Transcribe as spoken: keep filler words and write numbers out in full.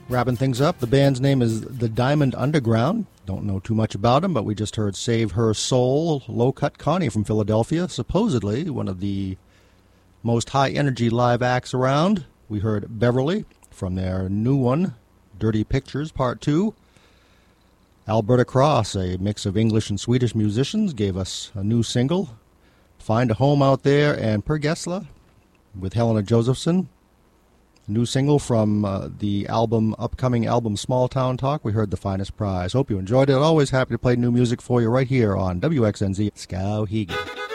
Wrapping things up, the band's name is The Diamond Underground. Don't know too much about them, but we just heard Save Her Soul, Low Cut Connie from Philadelphia, supposedly one of the most high-energy live acts around. We heard Beverly from their new one, Dirty Pictures Part two. Alberta Cross, a mix of English and Swedish musicians, gave us a new single, Find a Home Out There, and Per Gessle with Helena Josephson. New single from uh, the album, upcoming album Small Town Talk. We heard The Finest Prize. Hope you enjoyed it. Always happy to play new music for you right here on W X N Z Skowhegan.